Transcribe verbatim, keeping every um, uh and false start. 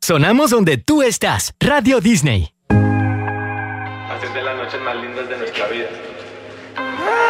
Sonamos donde tú estás. Radio Disney. Haces de las noches más lindas de nuestra vida.